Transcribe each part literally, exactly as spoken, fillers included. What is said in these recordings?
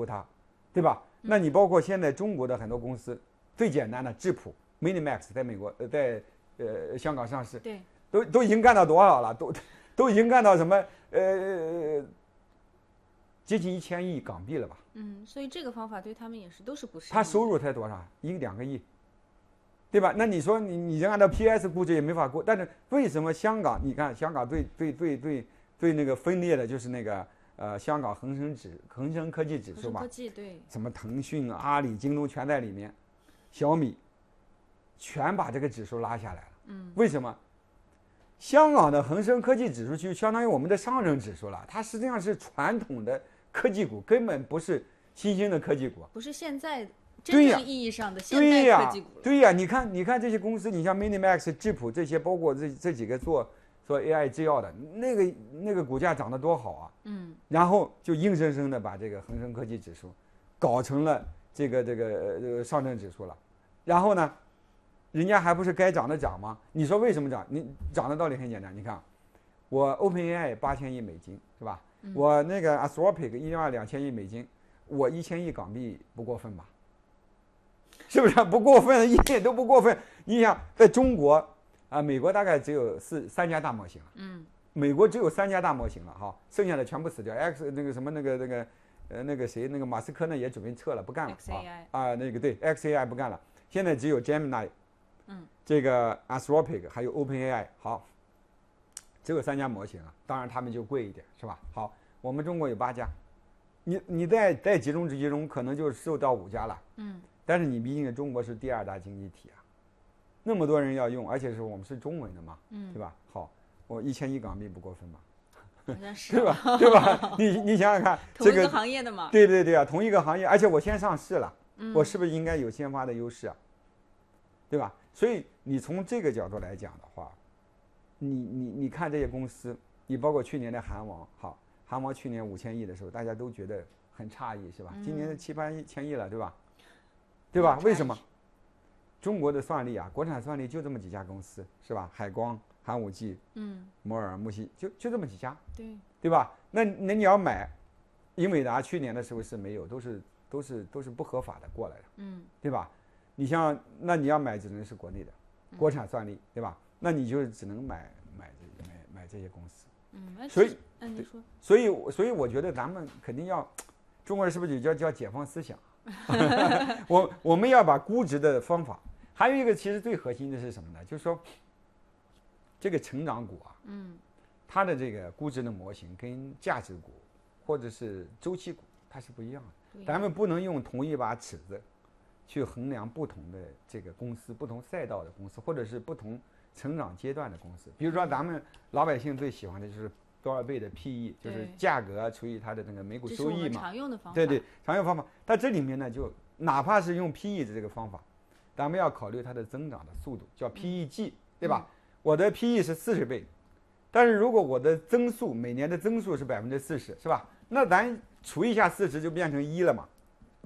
投它，对吧？那你包括现在中国的很多公司，最简单的质朴 Minimax 在美国呃在呃香港上市， 对， 都都已经干到多少了？都都已经干到什么呃接近一千亿港币了吧？ 嗯，所以这个方法对他们也是都是不适用的。 他收入才多少？一两个亿，对吧？那你说你你就按照 P S 估值也没法估，但是为什么香港？你看香港最最最最最那个分裂的就是那个呃香港恒生指恒生科技指数嘛， 科技对， 什么腾讯、阿里、京东全在里面，小米全把这个指数拉下来了。 嗯， 为什么？香港的恒生科技指数就相当于我们的上证指数了，它实际上是传统的科技股，根本不是新兴的科技股， 不是现在真对呀正意义上的现对呀代科技股了。 对呀，你看你看这些公司，你像 Minimax、质朴这些，包括这这几个做做 A I 制药的，那个那个股价涨得多好啊！ 嗯， 然后就硬生生的把这个恒生科技指数搞成了这个这个呃上证指数了，然后呢？人家还不是该涨的涨吗？你说为什么涨？你涨的道理很简单，你看，我 OpenAI 八千亿美金是吧？ 嗯、 我那个 Anthropic 一万两千亿美金，我一千亿港币不过分吧？是不是不过分？一点都不过分。你想，在中国啊，美国大概只有四三家大模型， 嗯， 美国只有三家大模型了哈，剩下的全部死掉。X 那个什么那个那个呃那个谁那个马斯克呢也准备撤了，不干了 X A I 啊啊那个对 X A I 不干了，现在只有 Gemini。 嗯， 这个 Anthropic 还有 OpenAI， 好，只有三家模型啊，当然他们就贵一点，是吧？好，我们中国有八家，你你再再集中集中，可能就受到五家了。 嗯， 但是你毕竟中国是第二大经济体啊，那么多人要用，而且是我们是中文的嘛， 嗯， 对吧？好，我一千亿港币不过分吧？ 好像是， 对吧？对吧？你你想想看， 同一个行业的嘛， 对对对啊，同一个行业，而且我先上市了， 嗯、 我是不是应该有先发的优势啊？对吧？所以你从这个角度来讲的话，你你你看这些公司，你包括去年的韩王，好，韩王去年五千亿的时候，大家都觉得很诧异，是吧？ 嗯、 今年七八千亿了，对吧？对吧？为什么？中国的算力啊，国产算力就这么几家公司，是吧？海光、寒武纪、 嗯、 摩尔、木犀，就就这么几家， 对对吧？那那你要买，英伟达去年的时候是没有，都是都是都是不合法的过来的， 嗯， 对吧？你像，那你要买只能是国内的，国产算力，对吧？那你就只能买买这买买这些公司。 嗯， 所以， 嗯，你说， 所以所以我觉得咱们肯定要，中国人是不是就叫叫解放思想？我我们要把估值的方法，还有一个其实最核心的是什么呢？就是说，这个成长股啊， 嗯， 它的这个估值的模型跟价值股或者是周期股它是不一样的，咱们不能用同一把尺子。去衡量不同的这个公司、不同赛道的公司，或者是不同成长阶段的公司。比如说，咱们老百姓最喜欢的就是多少倍的 P E， 就是价格除以它的那个每股收益嘛。 常用的方法。 对对，常用方法。但这里面呢，就哪怕是用 P E 的这个方法，咱们要考虑它的增长的速度，叫 P E G，、嗯、对吧？嗯、我的 P E 是四十倍，但是如果我的增速每年的增速是百分之四十，是吧？那咱除一下四十就变成一了嘛。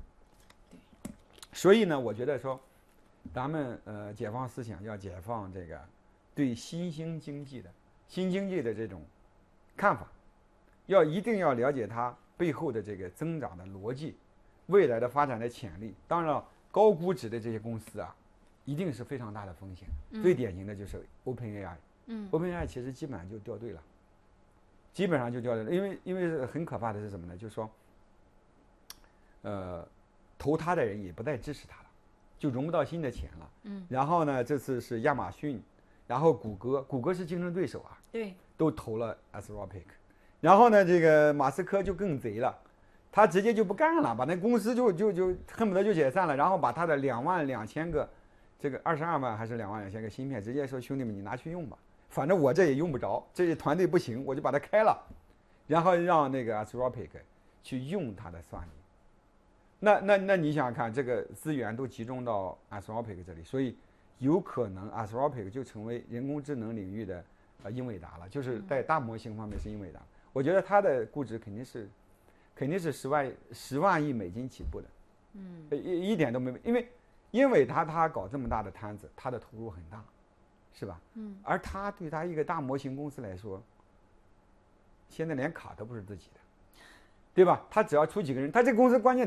所以呢，我觉得说，咱们呃解放思想要解放这个对新兴经济的新经济的这种看法，要一定要了解它背后的这个增长的逻辑，未来的发展的潜力。当然了，高估值的这些公司啊，一定是非常大的风险。嗯、最典型的就是 OpenAI， 嗯 ，OpenAI 其实基本上就掉队了，基本上就掉队了，因为因为很可怕的是什么呢？就是说，呃。投他的人也不再支持他了，就融不到新的钱了。嗯，然后呢，这次是亚马逊，然后谷歌，谷歌是竞争对手啊， 对， 都投了 Anthropic， 然后呢，这个马斯克就更贼了，他直接就不干了，把那公司就就就恨不得就解散了，然后把他的两万两千个，这个二十二万还是两万两千个芯片，直接说兄弟们你拿去用吧，反正我这也用不着，这些团队不行，我就把它开了，然后让那个 Anthropic 去用它的算力。那那那你想想看，这个资源都集中到 Anthropic 这里，所以有可能 Anthropic 就成为人工智能领域的呃英伟达了，就是在大模型方面是英伟达。我觉得它的估值肯定是肯定是十万十万亿美金起步的，嗯，一一点都没，因为英伟达它搞这么大的摊子，它的投入很大，是吧？嗯，而它对它一个大模型公司来说，现在连卡都不是自己的。对吧？他只要出几个人，他这个公司关键